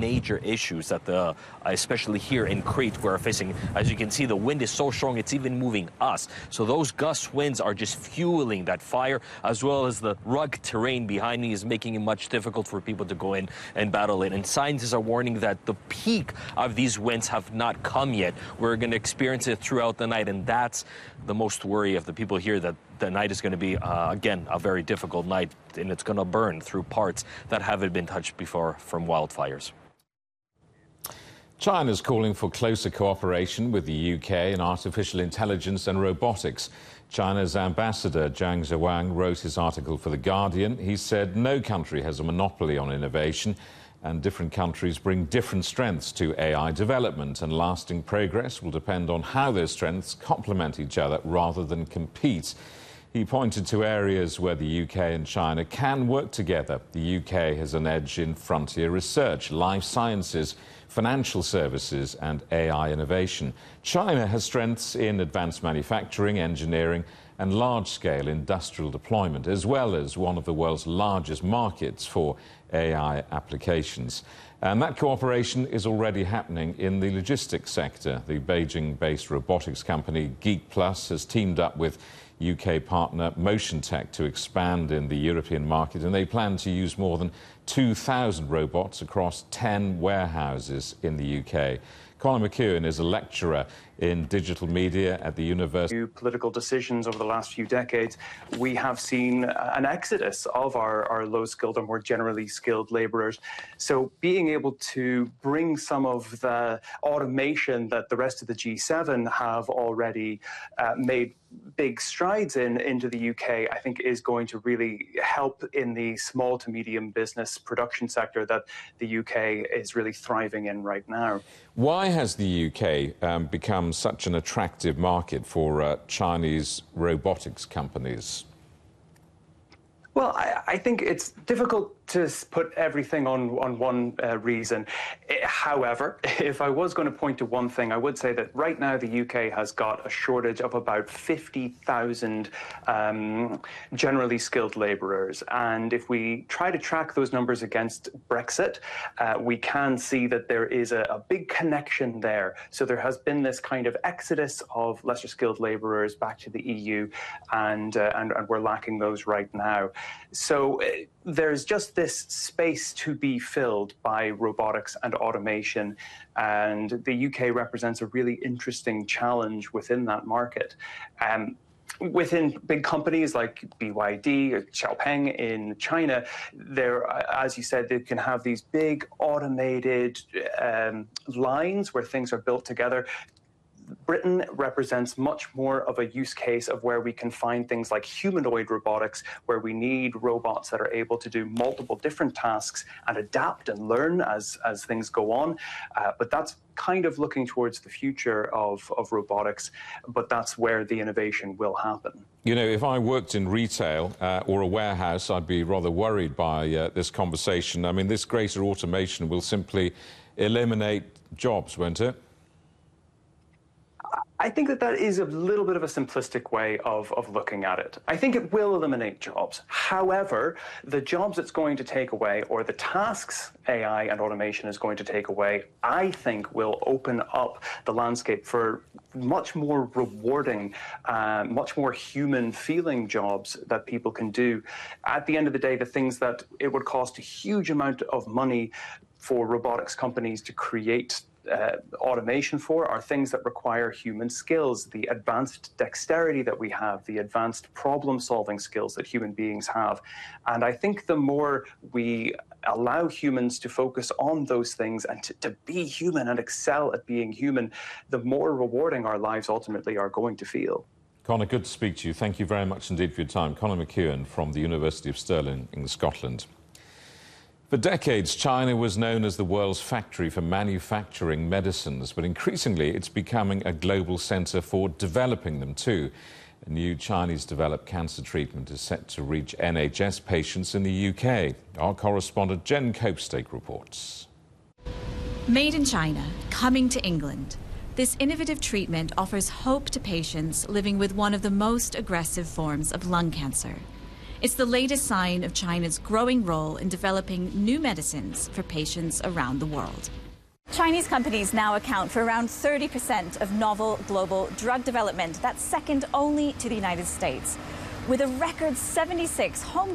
major issues that especially here in Crete, we're facing. As you can see, the wind is so strong, it's even moving us. So those gust winds are just fueling that fire, as well as the rugged terrain behind me is making it much difficult for people to go in and battle it. And scientists are warning that the peak of these winds have not come yet. We're going to experience it throughout the night, and that's the most worry of the people here, that the night is going to be, again, a very difficult night, and it's going to burn through parts that haven't been touched before from wildfires. China's calling for closer cooperation with the UK in artificial intelligence and robotics. China's ambassador, Zhang Zhuang, wrote his article for The Guardian. He said no country has a monopoly on innovation, and different countries bring different strengths to AI development, and lasting progress will depend on how those strengths complement each other rather than compete. He pointed to areas where the UK and China can work together. The UK has an edge in frontier research, life sciences, financial services and AI innovation. China has strengths in advanced manufacturing, engineering and large-scale industrial deployment, as well as one of the world's largest markets for AI applications. And that cooperation is already happening in the logistics sector. The Beijing-based robotics company Geek Plus has teamed up with UK partner Motion Tech to expand in the European market, and they plan to use more than 2,000 robots across 10 warehouses in the UK. Conor McEwen is a lecturer in digital media at the university. Political decisions over the last few decades, we have seen an exodus of our low-skilled or more generally skilled labourers. So being able to bring some of the automation that the rest of the G7 have already made big strides into the UK, I think is going to really help in the small to medium business production sector that the UK is really thriving in right now. Why has the UK become such an attractive market for Chinese robotics companies? Well, I think it's difficult to put everything on one reason. However, if I was going to point to one thing, I would say that right now the UK has got a shortage of about 50,000 generally skilled labourers. And if we try to track those numbers against Brexit, we can see that there is a big connection there. So there has been this kind of exodus of lesser skilled labourers back to the EU, and we're lacking those right now. So there's just this space to be filled by robotics and automation, and the UK represents a really interesting challenge within that market. Within big companies like BYD or Xiaopeng in China, as you said, they can have these big automated lines where things are built together. Britain represents much more of a use case of where we can find things like humanoid robotics, where we need robots that are able to do multiple different tasks and adapt and learn as things go on. But that's kind of looking towards the future of robotics, but that's where the innovation will happen. You know, if I worked in retail or a warehouse, I'd be rather worried by this conversation. I mean, this greater automation will simply eliminate jobs, won't it? I think that is a little bit of a simplistic way of looking at it. I think it will eliminate jobs. However, the jobs it's going to take away, or the tasks AI and automation is going to take away, I think will open up the landscape for much more rewarding, much more human-feeling jobs that people can do. At the end of the day, the things that it would cost a huge amount of money for robotics companies to create automation for are things that require human skills, the advanced dexterity that we have, the advanced problem-solving skills that human beings have. And I think the more we allow humans to focus on those things and to be human and excel at being human, the more rewarding our lives ultimately are going to feel. Conor, good to speak to you. Thank you very much indeed for your time. Conor McEwen from the University of Stirling in Scotland. For decades, China was known as the world's factory for manufacturing medicines, but increasingly it's becoming a global centre for developing them too. A new Chinese-developed cancer treatment is set to reach NHS patients in the UK. Our correspondent Jen Copestake reports. Made in China, coming to England. This innovative treatment offers hope to patients living with one of the most aggressive forms of lung cancer. It's the latest sign of China's growing role in developing new medicines for patients around the world. Chinese companies now account for around 30% of novel global drug development. That's second only to the United States. With a record 76 home